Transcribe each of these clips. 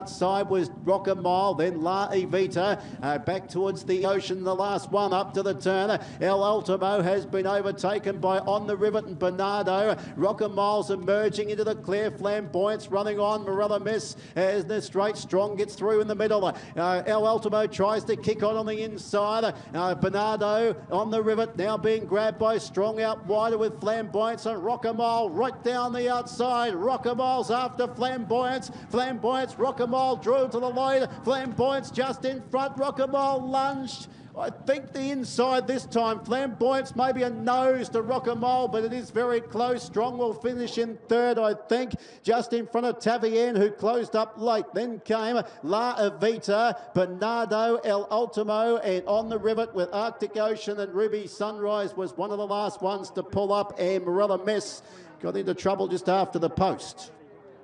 Side was Rocker Mile, then La Evita, back towards the ocean, the last one up to the turn. El Ultimo has been overtaken by On the Rivet and Bernardo. Rocker Mile's emerging into the clear. Flamboyance running on. Morella Miss as the straight strong gets through in the middle. El Ultimo tries to kick on the inside. Bernardo on the Rivet now being grabbed by Strong out wider with Flamboyance and Rocker Mile right down the outside. Rocker Mile's after Flamboyance. Flamboyance, Rocker Mile drew to the line. Flamboyance just in front. Rocker Mile lunged. I think the inside this time. Flamboyance maybe a nose to Rocker Mile, but it is very close. Strong will finish in third, I think, just in front of Tavian, who closed up late. Then came La Evita, Bernardo, El Ultimo, and On the Rivet with Arctic Ocean and Ruby Sunrise was one of the last ones to pull up, and Morella Mess got into trouble just after the post.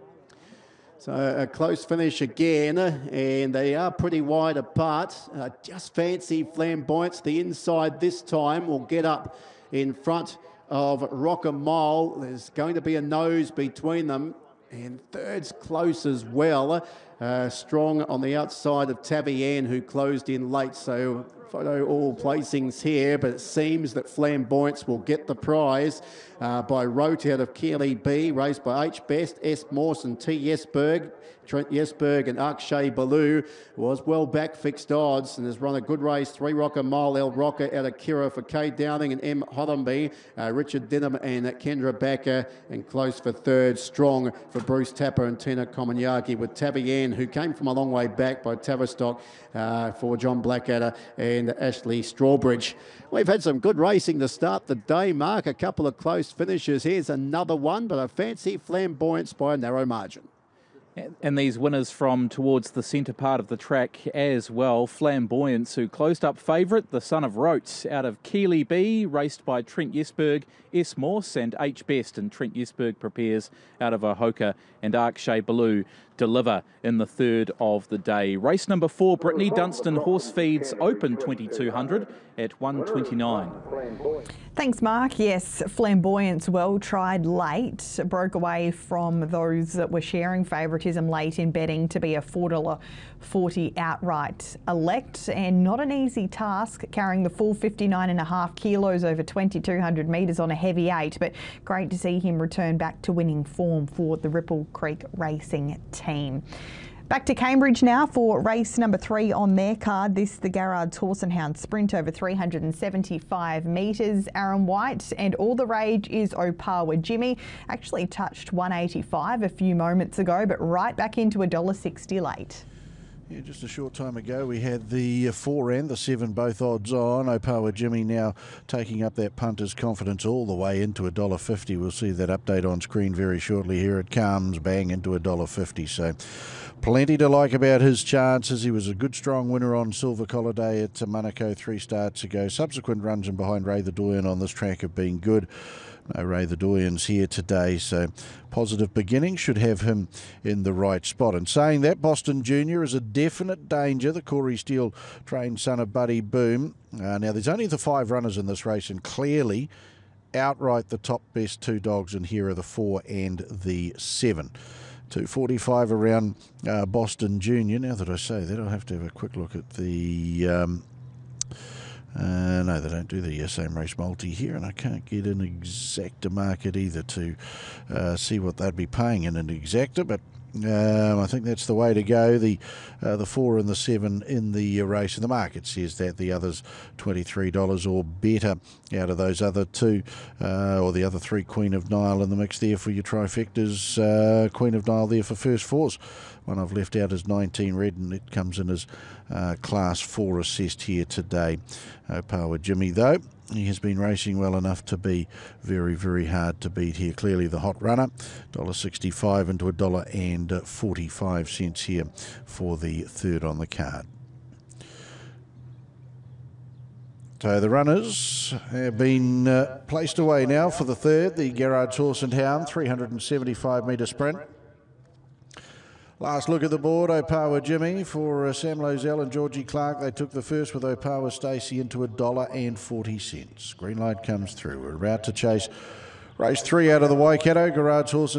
So a close finish again, and they are pretty wide apart. Just fancy Flamboyance. The inside this time will get up in front of Rocker Mile. There's going to be a nose between them, and third's close as well. Strong on the outside of Tavian, who closed in late. So photo all placings here, but it seems that Flamboyance will get the prize by Rote out of Keeley B, raced by H Best, S Mawson, T Jesberg, Trent Jesberg and Akshay Baloo. Was well back fixed odds and has run a good race. 3 Rocker Mile, El Rocker out of Kira for Kay Downing and M Hoddenby, Richard Denham and Kendra Backer, and close for third. Strong for Bruce Tapper and Tina Komanyaki with Tavian, who came from a long way back by Tavistock for John Blackadder and Ashley Strawbridge. We've had some good racing to start the day, Mark. A couple of close finishes. Here's another one, but a fancy Flamboyance by a narrow margin. And these winners from towards the centre part of the track as well. Flamboyance, who closed up favourite, the son of Rotes, out of Keeley B, raced by Trent Jesberg, S Morse and H Best, and Trent Jesberg prepares out of Ahoka, and Akshay Baloo deliver in the third of the day. Race number 4, Brittany Dunstan Horse Feeds Open 2200 at 1:29. Thanks, Mark. Yes, Flamboyance, well tried late, broke away from those that were sharing favouritism late in betting to be a $4.40 outright elect, and not an easy task carrying the full 59.5 kilos over 2,200 metres on a heavy 8, but great to see him return back to winning form for the Ripple Creek Racing team. Back to Cambridge now for race number 3 on their card. This the Garrard's Horse and Hound Sprint over 375 metres. Aaron White and All the Rage is Opawa Jimmy. Actually touched 185 a few moments ago, but right back into $1.60 late. Yeah, just a short time ago we had the 4 and the 7 both odds on. Opawa Jimmy now taking up that punter's confidence all the way into $1.50. We'll see that update on screen very shortly. Here it comes, bang into $1.50. So plenty to like about his chances. He was a good strong winner on Silver Collar Day at Monaco 3 starts ago. Subsequent runs in behind Ray the Doyen on this track have been good. No Ray the Doyen's here today, so positive beginning should have him in the right spot. And saying that, Boston Junior is a definite danger, the Corey Steele trained son of Buddy Boom. Now there's only the 5 runners in this race, and clearly outright the top best 2 dogs in here are the 4 and the 7. 245 around Boston Junior. Now that I say that, I'll have to have a quick look at the no, they don't do the same race multi here, and I can't get an exacta market either to see what they'd be paying in an exacta, but I think that's the way to go. The 4 and the 7 in the race, and the market says that the others $23 or better out of those other 2, or the other 3. Queen of Nile in the mix there for your trifectas. Queen of Nile there for first 4s. One I've left out is 19 Red, and it comes in as class 4 assessed here today. Opawa Jimmy, though, he has been racing well enough to be very, very hard to beat here. Clearly the hot runner, $1.65 into $1.45 here for the third on the card. So the runners have been placed away now for the third, the Garrard's Horse and Hound 375 metre sprint. Last look at the board, Opawa Jimmy for Sam Lozelle and Georgie Clark. They took the first with Opawa Stacey into $1.40. Green light comes through. We're about to chase race 3 out of the Waikato. Garrard's Horse